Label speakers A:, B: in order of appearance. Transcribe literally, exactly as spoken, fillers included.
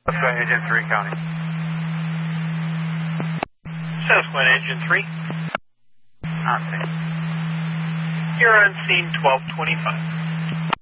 A: Susquehanna Engine three, County.
B: Susquehanna Engine three.
A: On scene.
B: You're on scene twelve twenty-five.